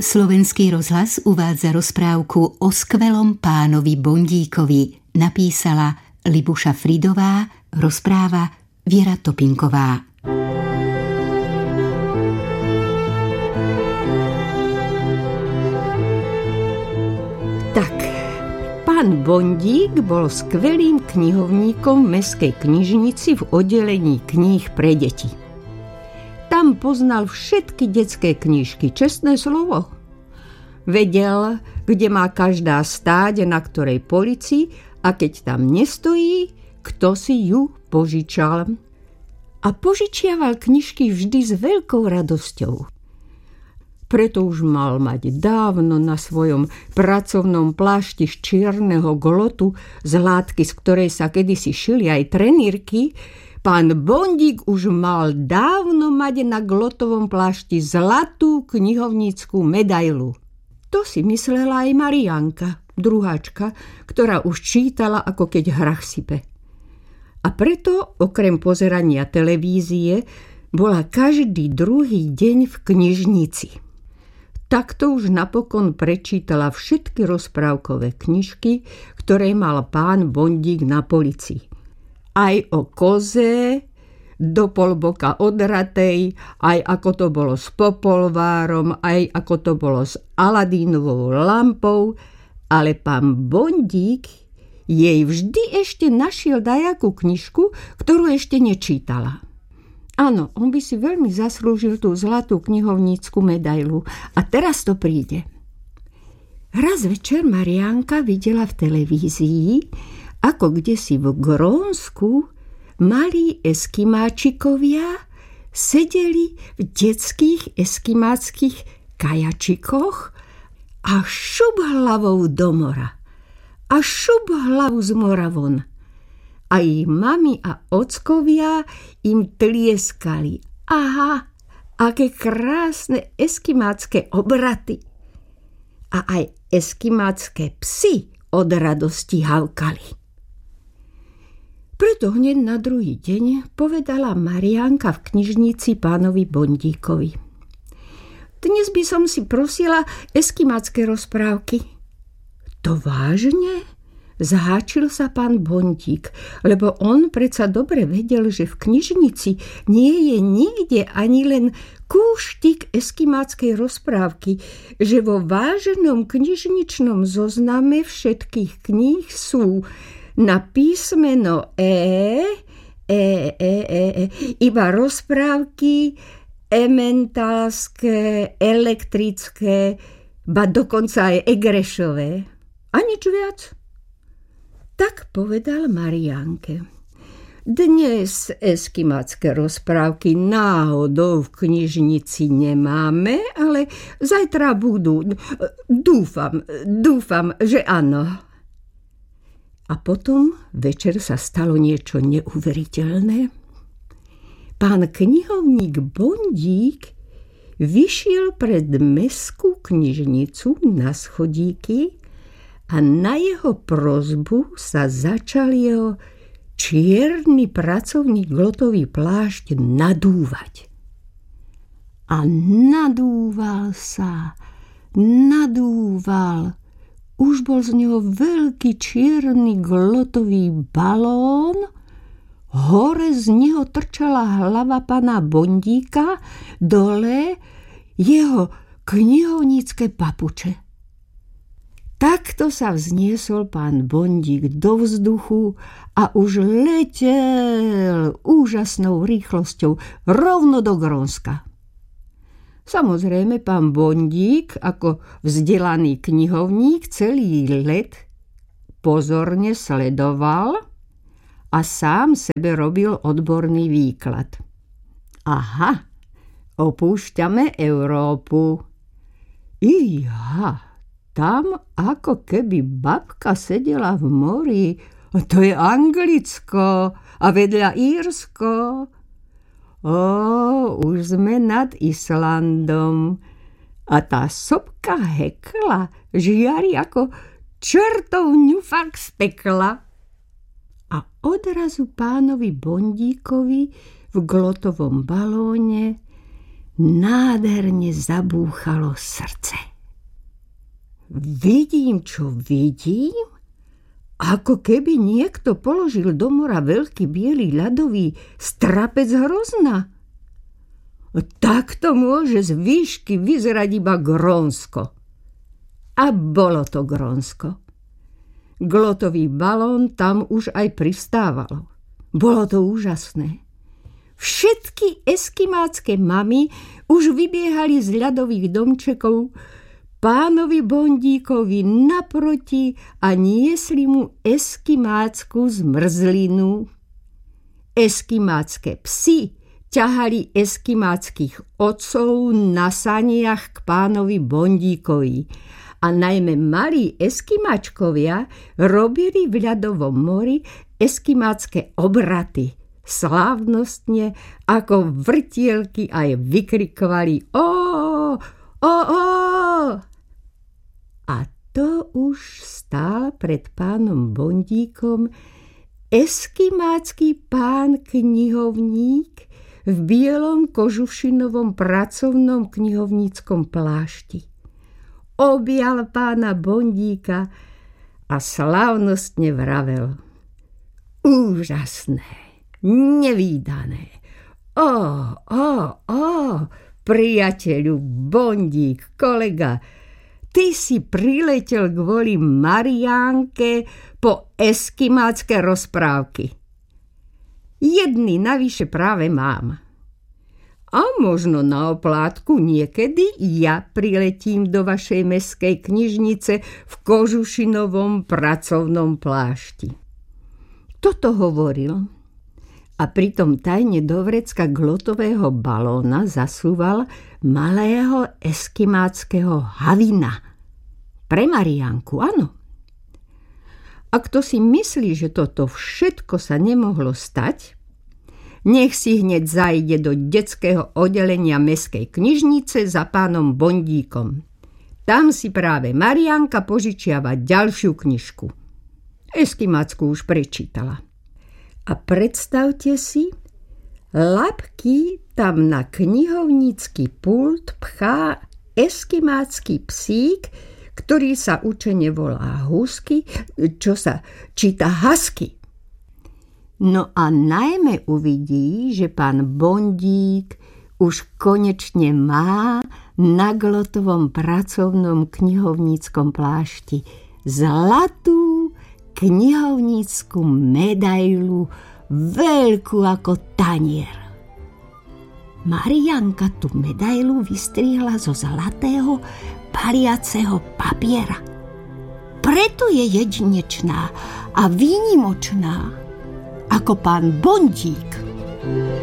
Slovenský rozhlas uvádza rozprávku o skvelom pánovi Bondíkovi. Napísala Libuša Fridová, rozpráva Viera Topinková. Tak, pán Bondík bol skvelým knihovníkom v mestskej knižnici v oddelení kníh pre deti. Tam poznal všetky detské knižky, čestné slovo. Vedel, kde má každá stáť, na ktorej polici, a keď tam nestojí, kto si ju požičal. A požičiaval knižky vždy s veľkou radosťou. Preto už mal mať dávno na svojom pracovnom plášti z čierneho glotu, z látky, z ktorej sa kedysi šili aj trenírky. Pán Bondík už mal dávno mať na glotovom plášti zlatú knihovnícku medailu. To si myslela aj Marianka, druháčka, ktorá už čítala, ako keď hrach sype. A preto, okrem pozerania televízie, bola každý druhý deň v knižnici. Takto už napokon prečítala všetky rozprávkové knižky, ktoré mal pán Bondík na polici. Aj o koze, do polboka odratej, aj ako to bolo s popolvárom, aj ako to bolo s Aladínovou lampou, ale pán Bondík jej vždy ešte našiel dajakú knižku, ktorú ešte nečítala. Áno, on by si veľmi zaslúžil tú zlatú knihovnícku medailu. A teraz to príde. Raz večer Marianka videla v televízii, ako kdesi v Grónsku malí eskimáčikovia sedeli v detských eskimáckých kajačikoch a šup hlavou do mora. A šup hlavu z mora von. A ich mami a ockovia im tlieskali. Aha, aké krásne eskimácké obraty. A aj eskimácké psi od radosti havkali. Preto hneď na druhý deň povedala Marianka v knižnici pánovi Bondíkovi. Dnes by som si prosila eskimácké rozprávky. To vážne? Zháčil sa pán Bondík, lebo on predsa dobre vedel, že v knižnici nie je nikde ani len kúštik eskimáckej rozprávky, že vo váženom knižničnom zozname všetkých kníh sú na písmeno iba rozprávky ementálske, elektrické, ba dokonca aj egrešové. A nič viac. Tak povedal Marianke. Dnes eskimácké rozprávky náhodou v knižnici nemáme, ale zajtra budú. Dúfam, že áno. A potom večer sa stalo niečo neuveriteľné. Pán knihovník Bondík vyšiel pred mestskú knižnicu na schodíky a na jeho prosbu sa začal jeho čierny pracovný glotový plášť nadúvať. A nadúval sa, nadúval. Už bol z neho veľký čierny glotový balón, hore z neho trčala hlava pána Bondíka, dole jeho knihovnícke papuče. Takto sa vzniesol pán Bondík do vzduchu a už letel úžasnou rýchlosťou rovno do Grónska. Samozrejme, pán Bondík, ako vzdelaný knihovník, celý let pozorne sledoval a sám sebe robil odborný výklad. Aha, opúšťame Európu. Iha, tam ako keby babka sedela v mori. To je Anglicko a vedľa Írsko. Už sme nad Islandom a tá sopka hekla žiari ako čertov ňufak z pekla. A odrazu pánovi Bondíkovi v glotovom balóne nádherne zabúchalo srdce. Vidím, čo vidím? Ako keby niekto položil do mora veľký biely ľadový strapec hrozna. Takto môže z výšky vyzerať iba Grónsko. A bolo to Grónsko. Glotový balón tam už aj pristávalo. Bolo to úžasné. Všetky eskimácké mamy už vybiehali z ľadových domčekov pánovi Bondíkovi naproti a niesli mu eskimácku zmrzlinu. Eskimácké psi ťahali eskimáckých otcov na saniach k pánovi Bondíkovi a najmä malí eskimáčkovia robili v ľadovom mori eskimácké obraty. Slávnostne ako vrtielky aj vykrikovali o. A to už stál pred pánom Bondíkom eskimácky pán knihovník v bielom kožušinovom pracovnom knihovníckom plášti. Objal pána Bondíka a slávnostne vravel: úžasné, nevídané. Priateľu Bondík, kolega, ty si priletel kvôli Mariánke po eskimácké rozprávky. Jedny navyše práve mám. A možno na oplátku niekedy ja priletím do vašej mestskej knižnice v kožušinovom pracovnom plášti. Toto hovoril a pritom tajne do vrecka glotového balóna zasúval malého eskimáckého havina. Pre Mariánku, áno. A kto si myslí, že toto všetko sa nemohlo stať, nech si hneď zajde do detského oddelenia mestskej knižnice za pánom Bondíkom. Tam si práve Mariánka požičiava ďalšiu knižku. Eskimácku už prečítala. A predstavte si, Labky tam na knihovnícky pult pchá eskimácky psík, ktorý sa učene volá Husky, čo sa číta Husky. No a najmä uvidí, že pán Bondík už konečne má na glotovom pracovnom knihovníckom plášti zlatú knihovnícku medailu, veľkú ako tanier. Mariánka tú medailu vystrihla zo zlatého paliaceho papiera. Preto je jedinečná a výnimočná ako pán Bondík.